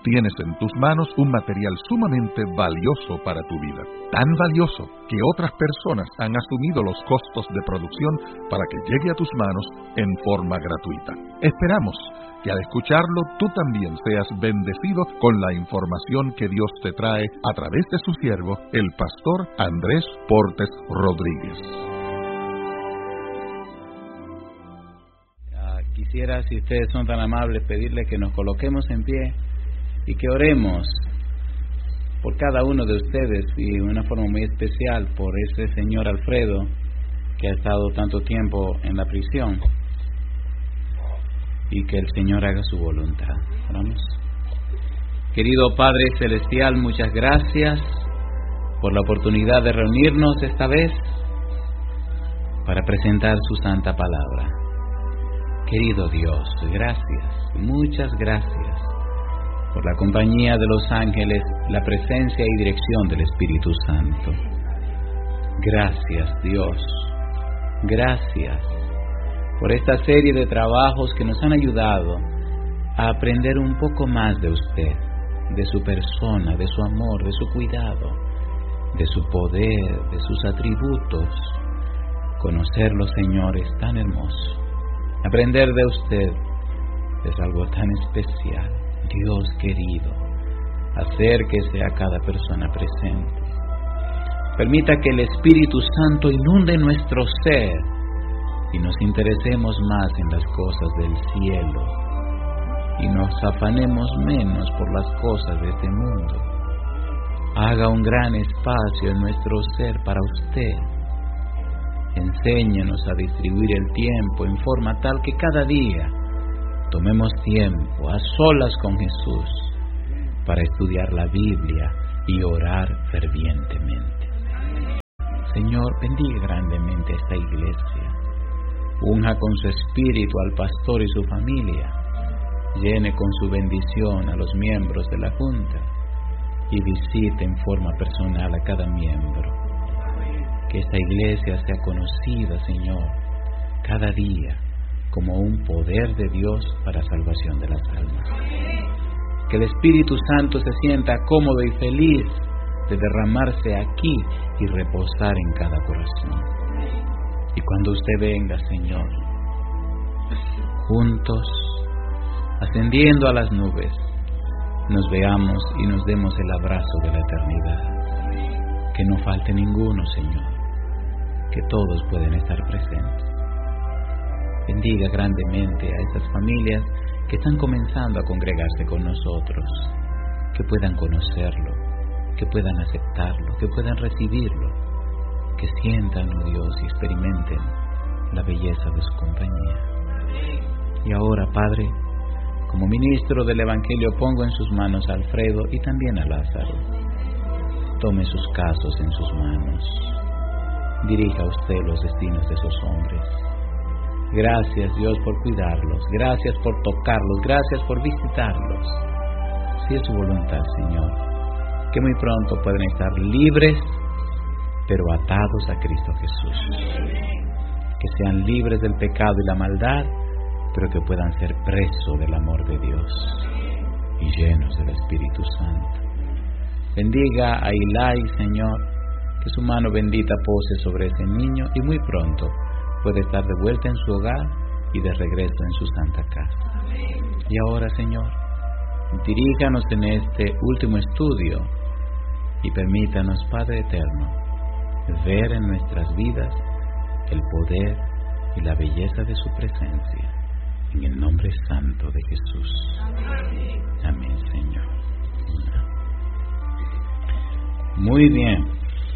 tienes en tus manos un material sumamente valioso para tu vida. Tan valioso que otras personas han asumido los costos de producción para que llegue a tus manos en forma gratuita. Esperamos que al escucharlo tú también seas bendecido con la información que Dios te trae a través de su siervo, el pastor Andrés Portes Rodríguez. Quisiera, si ustedes son tan amables, pedirles que nos coloquemos en pie y que oremos por cada uno de ustedes y de una forma muy especial por ese señor Alfredo que ha estado tanto tiempo en la prisión, y que el Señor haga su voluntad. Oramos. Querido Padre Celestial, muchas gracias por la oportunidad de reunirnos esta vez para presentar su santa palabra. Querido Dios, gracias, muchas gracias por la compañía de los ángeles, la presencia y dirección del Espíritu Santo. Gracias, Dios, gracias por esta serie de trabajos que nos han ayudado a aprender un poco más de usted, de su persona, de su amor, de su cuidado, de su poder, de sus atributos. Conocerlo, Señor, es tan hermoso. Aprender de usted es algo tan especial. Dios querido, acérquese a cada persona presente. Permita que el Espíritu Santo inunde nuestro ser y nos interesemos más en las cosas del cielo y nos afanemos menos por las cosas de este mundo. Haga un gran espacio en nuestro ser para usted. Enséñanos a distribuir el tiempo en forma tal que cada día tomemos tiempo a solas con Jesús para estudiar la Biblia y orar fervientemente. Señor, bendiga grandemente a esta iglesia. Unja con su espíritu al pastor y su familia. Llene con su bendición a los miembros de la Junta y visite en forma personal a cada miembro. Que esta iglesia sea conocida, Señor, cada día como un poder de Dios para salvación de las almas. Que el Espíritu Santo se sienta cómodo y feliz de derramarse aquí y reposar en cada corazón. Y cuando usted venga, Señor, juntos, ascendiendo a las nubes, nos veamos y nos demos el abrazo de la eternidad. Que no falte ninguno, Señor, que todos pueden estar presentes. Bendiga grandemente a esas familias que están comenzando a congregarse con nosotros, que puedan conocerlo, que puedan aceptarlo, que puedan recibirlo, que sientan, oh Dios, y experimenten la belleza de su compañía. Y ahora, Padre, como ministro del Evangelio, pongo en sus manos a Alfredo y también a Lázaro. Tome sus casos en sus manos. Dirija usted los destinos de esos hombres. Gracias, Dios, por cuidarlos. Gracias por tocarlos. Gracias por visitarlos. Si es su voluntad, Señor, que muy pronto puedan estar libres, pero atados a Cristo Jesús. Que sean libres del pecado y la maldad, pero que puedan ser presos del amor de Dios y llenos del Espíritu Santo. Bendiga a Eli, Señor, que su mano bendita pose sobre ese niño y muy pronto puede estar de vuelta en su hogar y de regreso en su santa casa. Y ahora, Señor, diríjanos en este último estudio y permítanos, Padre eterno, ver en nuestras vidas el poder y la belleza de su presencia. En el nombre santo de Jesús. Amén, Señor. Muy bien.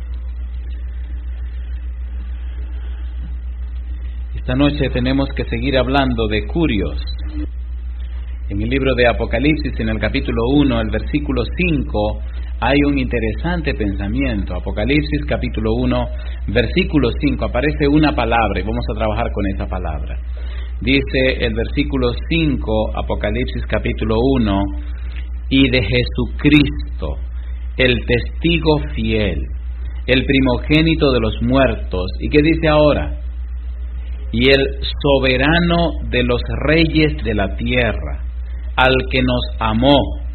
Esta noche tenemos que seguir hablando de curios. En el libro de Apocalipsis, en el capítulo 1, el versículo 5, hay un interesante pensamiento. Apocalipsis, capítulo 1, versículo 5, aparece una palabra y vamos a trabajar con esa palabra. Dice el versículo 5, Apocalipsis capítulo 1, y de Jesucristo, el testigo fiel, el primogénito de los muertos. ¿Y qué dice ahora? Y el soberano de los reyes de la tierra, al que nos amó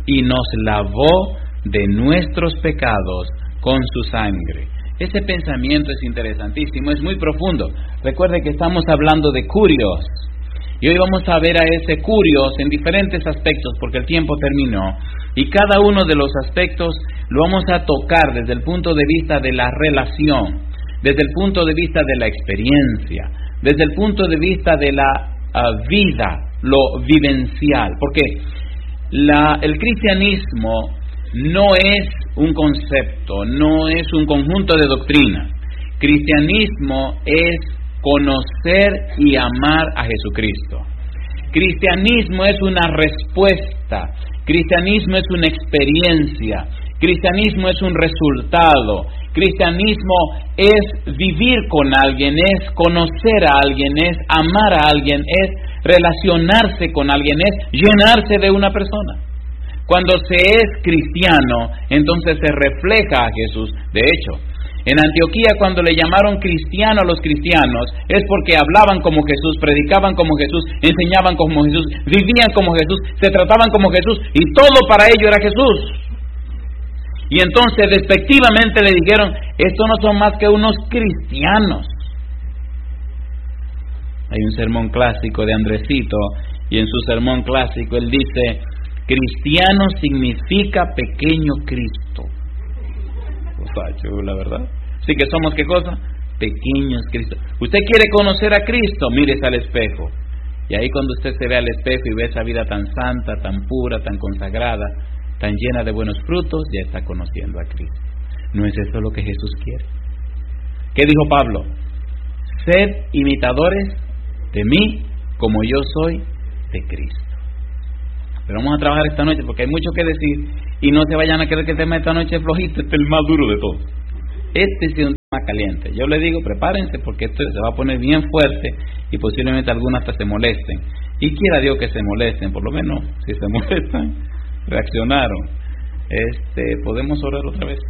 y nos lavó de nuestros pecados con su sangre. Ese pensamiento es interesantísimo, es muy profundo. Recuerde que estamos hablando de curios, y hoy vamos a ver a ese curios en diferentes aspectos, porque el tiempo terminó, y cada uno de los aspectos lo vamos a tocar desde el punto de vista de la relación, desde el punto de vista de la experiencia, desde el punto de vista de la vida, lo vivencial, porque el cristianismo no es un concepto, no es un conjunto de doctrinas. Cristianismo es conocer y amar a Jesucristo. Cristianismo es una respuesta. Cristianismo es una experiencia. Cristianismo es un resultado. Cristianismo es vivir con alguien, es conocer a alguien, es amar a alguien, es relacionarse con alguien, es llenarse de una persona. Cuando se es cristiano, entonces se refleja a Jesús. De hecho, en Antioquía, cuando le llamaron cristiano a los cristianos, es porque hablaban como Jesús, predicaban como Jesús, enseñaban como Jesús, vivían como Jesús, se trataban como Jesús, y todo para ello era Jesús. Y entonces despectivamente le dijeron, estos no son más que unos cristianos. Hay un sermón clásico de Andresito, y en su sermón clásico él dice, cristiano significa pequeño Cristo. Cosa chula, ¿verdad? Así que somos, ¿qué cosa? Pequeños Cristo. Usted quiere conocer a Cristo, mírese al espejo. Y ahí cuando usted se ve al espejo y ve esa vida tan santa, tan pura, tan consagrada, tan llena de buenos frutos, ya está conociendo a Cristo. ¿No es eso lo que Jesús quiere? ¿Qué dijo Pablo? Sed imitadores de mí como yo soy de Cristo. Pero vamos a trabajar esta noche porque hay mucho que decir y no se vayan a creer que el tema de esta noche es flojito, este es el más duro de todos. Este es un tema caliente. Yo les digo, prepárense porque esto se va a poner bien fuerte y posiblemente algunos hasta se molesten. Y quiera Dios que se molesten, por lo menos si se molestan, reaccionaron. Podemos orar otra vez.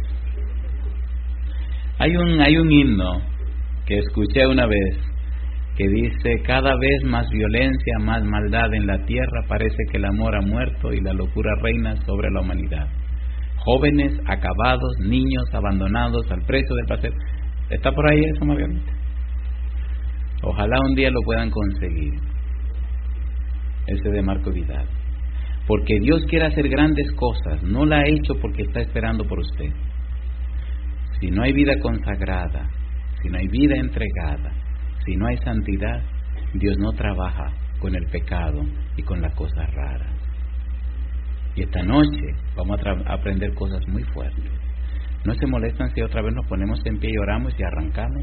Hay un himno que escuché una vez que dice, cada vez más violencia, más maldad en la tierra, parece que el amor ha muerto y la locura reina sobre la humanidad. Jóvenes acabados, niños abandonados al precio del placer. ¿Está por ahí eso, Margarita? Ojalá un día lo puedan conseguir. Ese de Marco Vidal. Porque Dios quiere hacer grandes cosas, no la ha hecho porque está esperando por usted. Si no hay vida consagrada, si no hay vida entregada, si no hay santidad, Dios no trabaja con el pecado y con las cosas raras. Y esta noche vamos a aprender cosas muy fuertes. ¿No se molestan si otra vez nos ponemos en pie y oramos y arrancamos?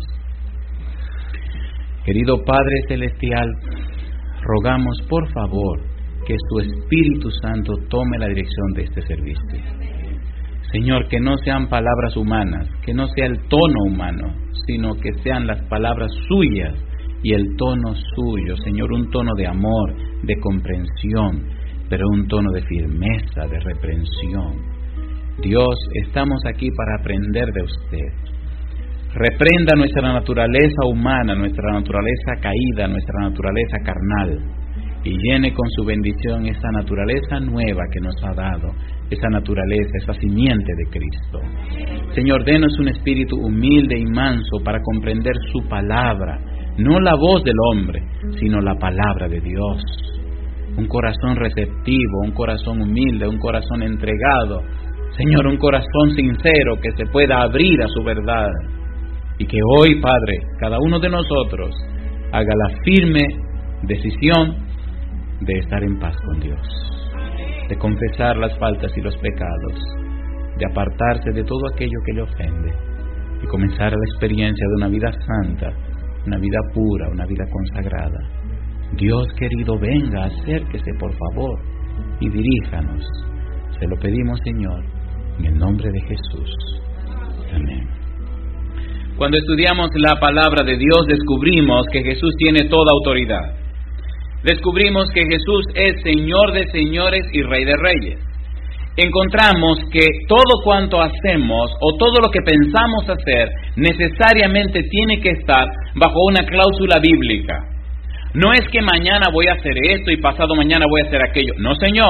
Querido Padre Celestial, rogamos por favor que su Espíritu Santo tome la dirección de este servicio. Señor, que no sean palabras humanas, que no sea el tono humano, sino que sean las palabras suyas y el tono suyo. Señor, un tono de amor, de comprensión, pero un tono de firmeza, de reprensión. Dios, estamos aquí para aprender de usted. Reprenda nuestra naturaleza humana, nuestra naturaleza caída, nuestra naturaleza carnal, y llene con su bendición esa naturaleza nueva que nos ha dado, esa naturaleza, esa simiente de Cristo. Señor, denos un espíritu humilde y manso para comprender su palabra, no la voz del hombre, sino la palabra de Dios. Un corazón receptivo, un corazón humilde, un corazón entregado. Señor, un corazón sincero que se pueda abrir a su verdad. Y que hoy, Padre, cada uno de nosotros haga la firme decisión de estar en paz con Dios, de confesar las faltas y los pecados, de apartarse de todo aquello que le ofende y comenzar la experiencia de una vida santa, una vida pura, una vida consagrada. Dios querido, venga, acérquese por favor y diríjanos. Se lo pedimos, Señor, en el nombre de Jesús. Amén. Cuando estudiamos la palabra de Dios, descubrimos que Jesús tiene toda autoridad. Descubrimos que Jesús es Señor de señores y Rey de reyes. Encontramos que todo cuanto hacemos o todo lo que pensamos hacer necesariamente tiene que estar bajo una cláusula bíblica. No es que mañana voy a hacer esto y pasado mañana voy a hacer aquello. No, Señor.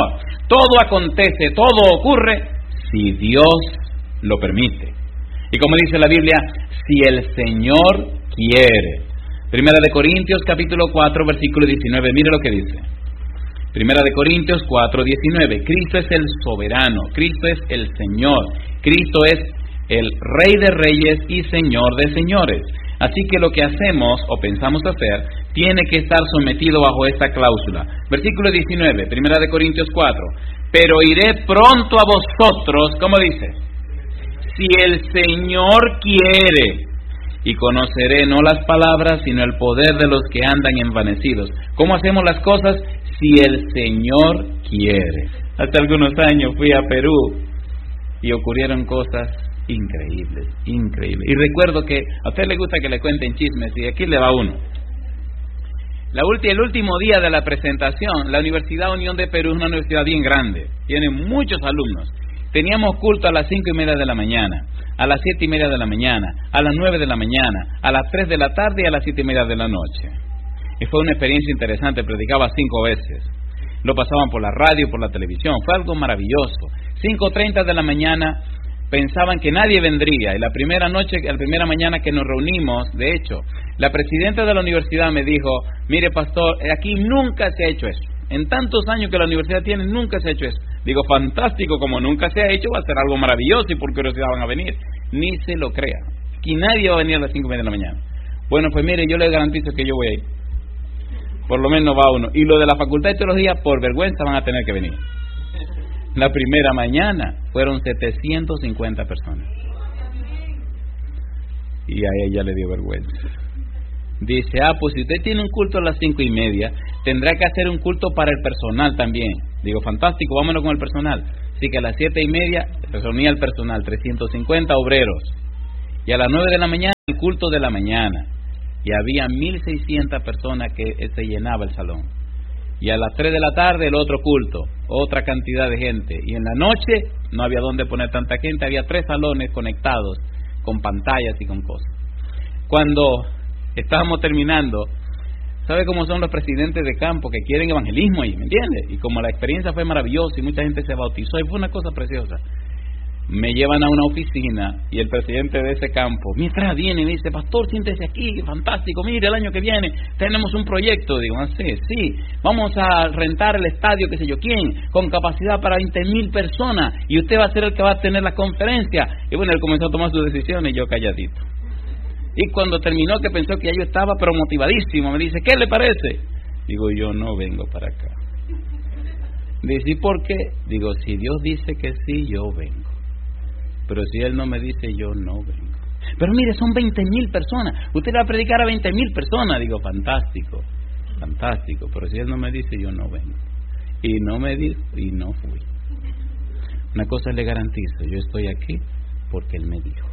Todo acontece, todo ocurre si Dios lo permite. Y como dice la Biblia, si el Señor quiere. Primera de Corintios capítulo 4 versículo 19, mire lo que dice. Primera de Corintios 4, 19. Cristo es el soberano, Cristo es el Señor, Cristo es el Rey de reyes y Señor de señores. Así que lo que hacemos o pensamos hacer tiene que estar sometido bajo esta cláusula. Versículo 19, Primera de Corintios 4. Pero iré pronto a vosotros, ¿cómo dice? Si el Señor quiere, y conoceré no las palabras, sino el poder de los que andan envanecidos. ¿Cómo hacemos las cosas? Si el Señor quiere. Hace algunos años fui a Perú y ocurrieron cosas increíbles, increíbles. Y recuerdo que a usted le gusta que le cuenten chismes, y aquí le va uno. El último día de la presentación, la Universidad Unión de Perú es una universidad bien grande, tiene muchos alumnos. Teníamos culto a las 5:30 de la mañana, a las 7:30 de la mañana, a las 9 de la mañana, a las 3 de la tarde y a las 7:30 de la noche. Y fue una experiencia interesante, predicaba 5 veces. Lo pasaban por la radio, por la televisión, fue algo maravilloso. 5:30 de la mañana pensaban que nadie vendría, y la primera mañana que nos reunimos, de hecho, la presidenta de la universidad me dijo, mire pastor, aquí nunca se ha hecho eso. En tantos años que la universidad tiene, nunca se ha hecho eso. Digo, fantástico, como nunca se ha hecho, va a ser algo maravilloso y por curiosidad van a venir. Ni se lo crea. Aquí nadie va a venir a las 5:30 de la mañana. Bueno, pues mire, yo le garantizo que yo voy a ir. Por lo menos va uno. Y lo de la Facultad de Teología, por vergüenza, van a tener que venir. La primera mañana fueron 750 personas. Y a ella le dio vergüenza. Dice, pues si usted tiene un culto a las 5:30, tendrá que hacer un culto para el personal también. Digo, fantástico, vámonos con el personal. Así que a las 7:30 se reunía el personal, 350 obreros. Y a las 9 de la mañana, el culto de la mañana. Y había 1,600 personas que se llenaba el salón. Y a las 3 de la tarde, el otro culto, otra cantidad de gente. Y en la noche, no había dónde poner tanta gente, había 3 salones conectados, con pantallas y con cosas. Cuando estábamos terminando, ¿sabe cómo son los presidentes de campo que quieren evangelismo ahí? ¿Me entiende? Y como la experiencia fue maravillosa y mucha gente se bautizó y fue una cosa preciosa, me llevan a una oficina y el presidente de ese campo, mientras viene y me dice, pastor, siéntese aquí, fantástico, mire, el año que viene tenemos un proyecto. Digo, sí, vamos a rentar el estadio, qué sé yo quién, con capacidad para 20,000 personas, y usted va a ser el que va a tener la conferencia. Y bueno, él comenzó a tomar sus decisiones y yo calladito. Y cuando terminó, que pensó que ya yo estaba pero motivadísimo, me dice, ¿qué le parece? Digo, yo no vengo para acá. Dice, ¿y por qué? Digo, si Dios dice que sí, yo vengo. Pero si Él no me dice, yo no vengo. Pero mire, son 20,000 personas. Usted va a predicar a 20,000 personas. Digo, fantástico, fantástico. Pero si Él no me dice, yo no vengo. Y no me dijo, y no fui. Una cosa le garantizo, yo estoy aquí porque Él me dijo.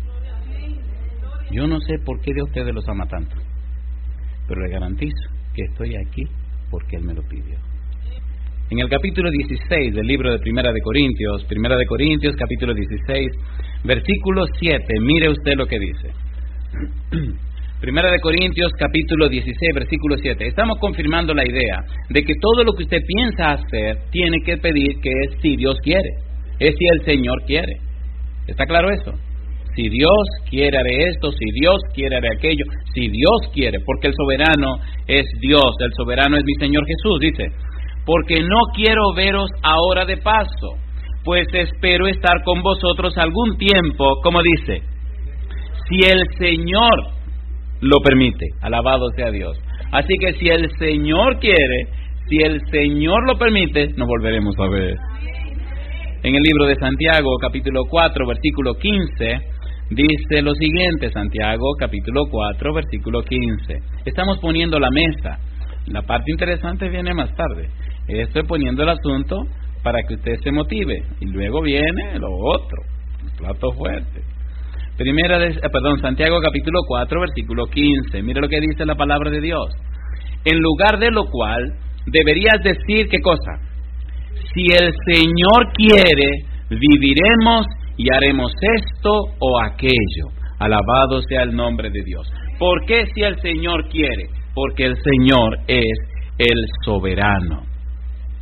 Yo no sé por qué de ustedes los ama tanto, pero le garantizo que estoy aquí porque Él me lo pidió. En el capítulo 16 del libro de Primera de Corintios capítulo 16, versículo 7, mire usted lo que dice. Primera de Corintios capítulo 16, versículo 7. Estamos confirmando la idea de que todo lo que usted piensa hacer tiene que pedir que es si Dios quiere, es si el Señor quiere. ¿Está claro eso? Si Dios quiere haré esto, si Dios quiere haré aquello, si Dios quiere, porque el soberano es Dios, el soberano es mi Señor Jesús, dice, porque no quiero veros ahora de paso, pues espero estar con vosotros algún tiempo, como dice, si el Señor lo permite, alabado sea Dios. Así que si el Señor quiere, si el Señor lo permite, nos volveremos a ver. En el libro de Santiago, capítulo 4, versículo 15, dice lo siguiente, Santiago, capítulo 4, versículo 15. Estamos poniendo la mesa. La parte interesante viene más tarde. Estoy poniendo el asunto para que usted se motive. Y luego viene lo otro, el plato fuerte. Santiago, capítulo 4, versículo 15. Mire lo que dice la palabra de Dios. En lugar de lo cual, deberías decir, ¿qué cosa? Si el Señor quiere, viviremos y haremos esto o aquello. Alabado sea el nombre de Dios. ¿Por qué si el Señor quiere? Porque el Señor es el soberano.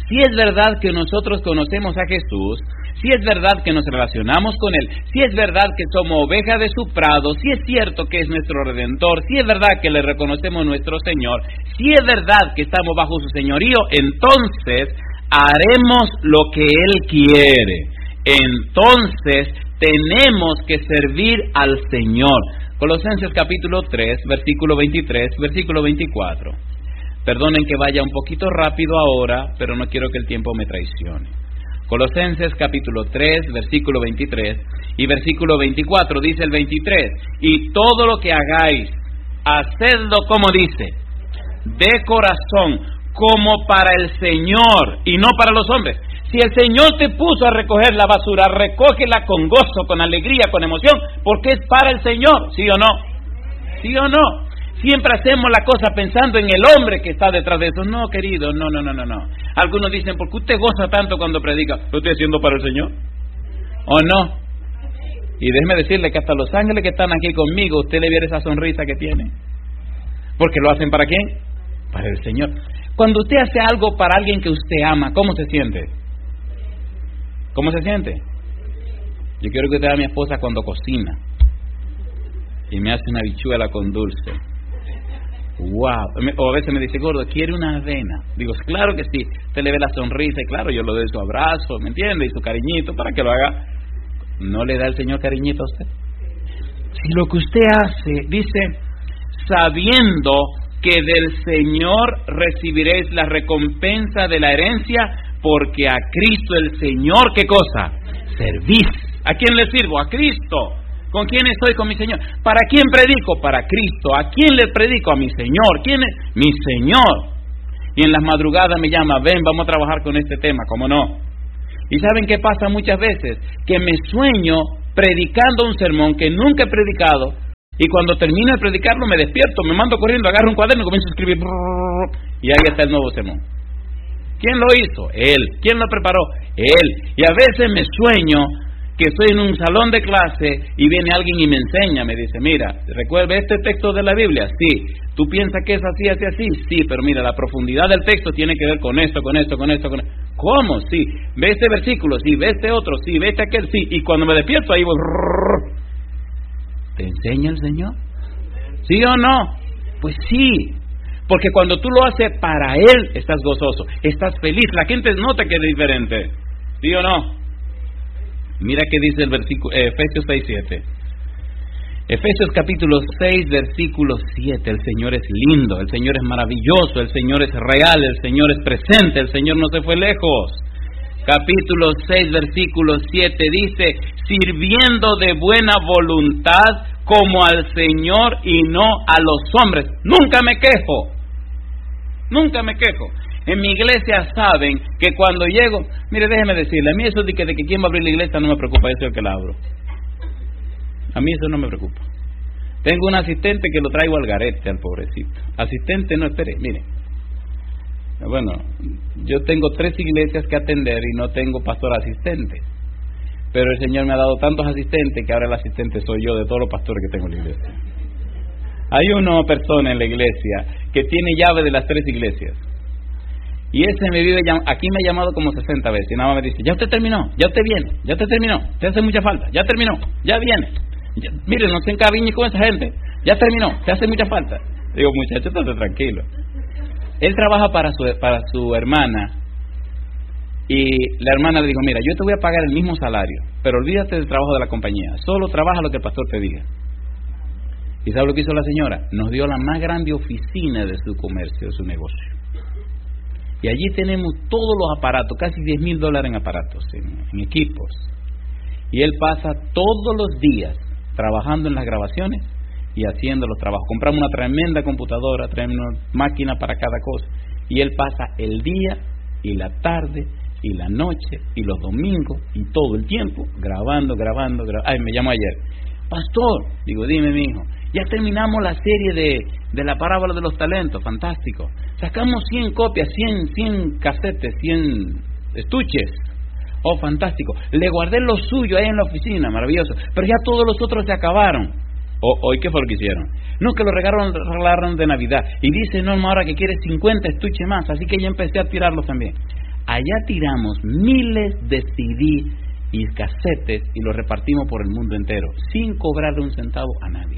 si es verdad que nosotros conocemos a Jesús, si es verdad que nos relacionamos con Él, si es verdad que somos ovejas de su prado, si es cierto que es nuestro Redentor, si es verdad que le reconocemos nuestro Señor, si es verdad que estamos bajo su señorío, entonces haremos lo que Él quiere. Entonces tenemos que servir al Señor. Colosenses capítulo 3, versículo 23, versículo 24. Perdonen que vaya un poquito rápido ahora, pero no quiero que el tiempo me traicione. Colosenses capítulo 3, versículo 23 y versículo 24, dice el 23, y todo lo que hagáis, hacedlo como dice, de corazón, como para el Señor y no para los hombres. Si el Señor te puso a recoger la basura, recógela con gozo, con alegría, con emoción, porque es para el Señor, ¿sí o no? ¿Sí o no? Siempre hacemos la cosa pensando en el hombre que está detrás de eso. No, querido, no. Algunos dicen, ¿por qué usted goza tanto cuando predica? ¿Lo estoy haciendo para el Señor? ¿O no? Y déjeme decirle que hasta los ángeles que están aquí conmigo, usted le viera esa sonrisa que tiene. Porque lo hacen ¿para quién? Para el Señor. Cuando usted hace algo para alguien que usted ama, ¿cómo se siente? ¿Cómo se siente? Yo quiero que usted vea a mi esposa cuando cocina y me hace una habichuela con dulce. ¡Wow! O a veces me dice, gordo, ¿quiere una avena? Digo, claro que sí. Usted le ve la sonrisa y claro, yo le doy su abrazo, ¿me entiende? Y su cariñito para que lo haga. ¿No le da el Señor cariñito a usted? Si lo que usted hace, dice, sabiendo que del Señor recibiréis la recompensa de la herencia, porque a Cristo el Señor, ¿qué cosa? Servís. ¿A quién le sirvo? A Cristo. ¿Con quién estoy? Con mi Señor. ¿Para quién predico? Para Cristo. ¿A quién le predico? A mi Señor. ¿Quién es? Mi Señor. Y en las madrugadas me llama, ven, vamos a trabajar con este tema, ¿cómo no? ¿Y saben qué pasa muchas veces? Que me sueño predicando un sermón que nunca he predicado, y cuando termino de predicarlo me despierto, me mando corriendo, agarro un cuaderno y comienzo a escribir, y ahí está el nuevo sermón. ¿Quién lo hizo? Él. ¿Quién lo preparó? Él. Y a veces me sueño que estoy en un salón de clase y viene alguien y me enseña, me dice, mira, ¿recuerda este texto de la Biblia? Sí. ¿Tú piensas que es así, así, así? Sí, pero mira, la profundidad del texto tiene que ver con esto, con esto, con esto, con esto. ¿Cómo? Sí. ¿Ve este versículo? Sí. ¿Ve este otro? Sí. ¿Ve este aquel? Sí. Y cuando me despierto ahí voy... ¿Te enseña el Señor? ¿Sí o no? Pues sí. Porque cuando tú lo haces para Él, estás gozoso, estás feliz. La gente nota que es diferente. ¿Sí o no? Mira qué dice el versículo, Efesios 6:7. Efesios capítulo 6, versículo 7. El Señor es lindo, el Señor es maravilloso, el Señor es real, el Señor es presente, el Señor no se fue lejos. Capítulo 6, versículo 7 dice, sirviendo de buena voluntad como al Señor y no a los hombres. Nunca me quejo. Nunca me quejo. En mi iglesia saben que cuando llego, mire, déjeme decirle, a mí eso de que quién va a abrir la iglesia no me preocupa, yo soy el que la abro. A mí eso no me preocupa. Tengo un asistente que lo traigo al garete, al pobrecito. Asistente, no, espere, mire. Bueno, yo tengo 3 iglesias que atender y no tengo pastor asistente. Pero el Señor me ha dado tantos asistentes que ahora el asistente soy yo de todos los pastores que tengo en la iglesia. Hay una persona en la iglesia que tiene llave de las 3 iglesias. Y ese me vive, aquí me ha llamado como 60 veces y nada más me dice, ya usted terminó, ya usted viene, ya usted terminó, te hace mucha falta, ya terminó, ya viene. Ya, mire, no se encariñe con esa gente, ya terminó, te hace mucha falta. Digo, muchacho, estate tranquilo. Él trabaja para su hermana y la hermana le dijo, mira, yo te voy a pagar el mismo salario, pero olvídate del trabajo de la compañía, solo trabaja lo que el pastor te diga. ¿Y sabe lo que hizo la señora? Nos dio la más grande oficina de su comercio, de su negocio. Y allí tenemos todos los aparatos, casi $10,000 en aparatos, en equipos. Y él pasa todos los días trabajando en las grabaciones y haciendo los trabajos. Compramos una tremenda computadora, tremenda máquina para cada cosa. Y él pasa el día y la tarde y la noche y los domingos y todo el tiempo grabando. Ay, me llamó ayer. Pastor, digo, dime, mi hijo, ya terminamos la serie de la parábola de los talentos, fantástico. Sacamos 100 copias, 100 casetes, 100 estuches. Oh, fantástico. Le guardé lo suyo ahí en la oficina, maravilloso. Pero ya todos los otros se acabaron. ¿Hoy qué fue lo que hicieron? No, que lo regalaron de Navidad. Y dice, no, ahora que quiere 50 estuches más, así que ya empecé a tirarlos también. Allá tiramos miles de CD y casetes y los repartimos por el mundo entero, sin cobrarle un centavo a nadie.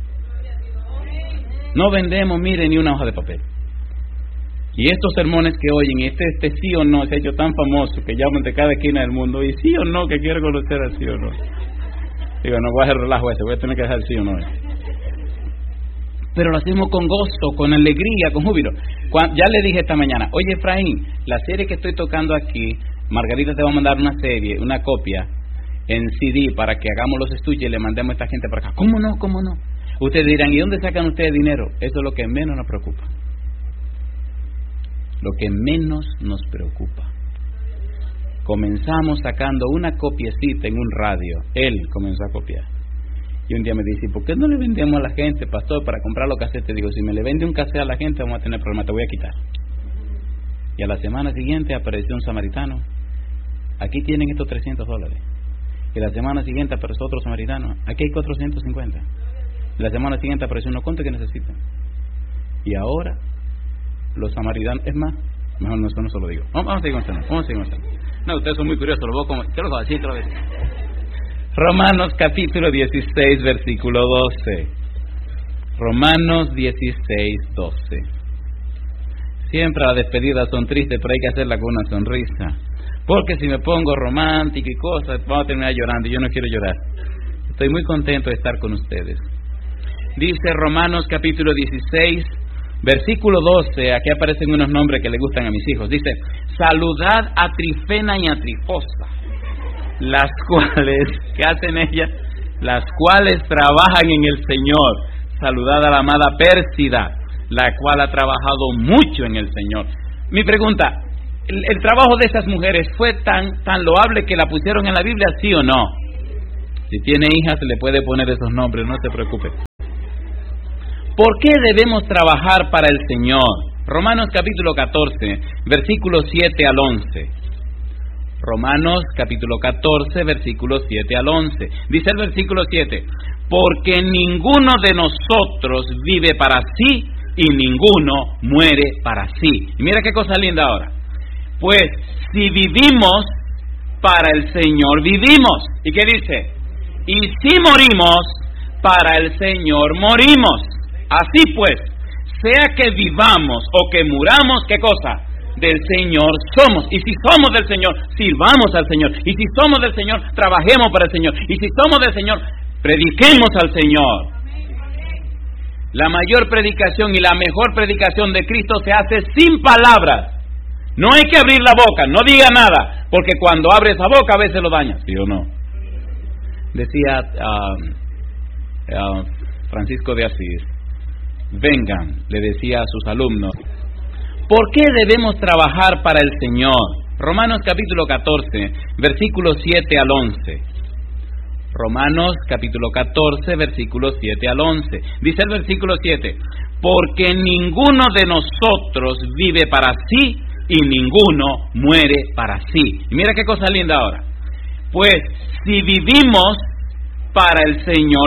No vendemos, mire, ni una hoja de papel. Y estos sermones que oyen, este sí o no, se ha hecho tan famoso que llaman de cada esquina del mundo, y sí o no, que quiero conocer al sí o no. Digo, no voy a hacer relajo ese, voy a tener que dejar sí o no. Pero lo hacemos con gozo, con alegría, con júbilo. Ya le dije esta mañana, oye Efraín, la serie que estoy tocando aquí, Margarita te va a mandar una copia en CD para que hagamos los estudios y le mandemos a esta gente para acá. ¿Cómo no? ¿Cómo no? Ustedes dirán, ¿y dónde sacan ustedes dinero? Eso es lo que menos nos preocupa. Lo que menos nos preocupa. Comenzamos sacando una copiecita en un radio. Él comenzó a copiar. Y un día me dice, ¿por qué no le vendemos a la gente, pastor, para comprar los casetes? Digo, si me le vende un casete a la gente vamos a tener problemas, te voy a quitar. Y a la semana siguiente apareció un samaritano. Aquí tienen estos $300. Y la semana siguiente apareció otro samaritano. Aquí hay 450. Y la semana siguiente apareció uno, ¿cuánto que necesitan? Y ahora los samaritanos, es más, mejor no, eso no se lo digo. Vamos a seguir con No, ustedes son muy curiosos, ¿qué los va a decir otra vez? Romanos capítulo 16, versículo 12. Romanos 16, 12. Siempre las despedidas son tristes, pero hay que hacerla con una sonrisa. Porque si me pongo romántico y cosas, vamos a terminar llorando, y yo no quiero llorar. Estoy muy contento de estar con ustedes. Dice Romanos capítulo 16, versículo 12, aquí aparecen unos nombres que le gustan a mis hijos. Dice, saludad a Trifena y a Trifosa, las cuales, ¿qué hacen ellas? Las cuales trabajan en el Señor. Saludad a la amada Pérsida, la cual ha trabajado mucho en el Señor. Mi pregunta, ¿el trabajo de esas mujeres fue tan loable que la pusieron en la Biblia, sí o no? Si tiene hijas, se le puede poner esos nombres, no se preocupe. ¿Por qué debemos trabajar para el Señor? Romanos capítulo 14, versículos 7 al 11. Romanos capítulo 14, versículos 7 al 11. Dice el versículo 7, porque ninguno de nosotros vive para sí y ninguno muere para sí. Y mira qué cosa linda ahora. Pues si vivimos, para el Señor vivimos. ¿Y qué dice? Y si morimos, para el Señor morimos. Así pues, sea que vivamos o que muramos, ¿qué cosa? Del Señor somos. Y si somos del Señor, sirvamos al Señor. Y si somos del Señor, trabajemos para el Señor. Y si somos del Señor, prediquemos al Señor. La mayor predicación y la mejor predicación de Cristo se hace sin palabras. No hay que abrir la boca, no diga nada, porque cuando abre esa boca a veces lo daña, ¿sí o no? Decía Francisco de Asís, vengan, le decía a sus alumnos, ¿por qué debemos trabajar para el Señor? Romanos capítulo 14, versículos 7 al 11. Romanos capítulo 14, versículos 7 al 11. Dice el versículo 7, porque ninguno de nosotros vive para sí y ninguno muere para sí. Y mira qué cosa linda ahora. Pues si vivimos, para el Señor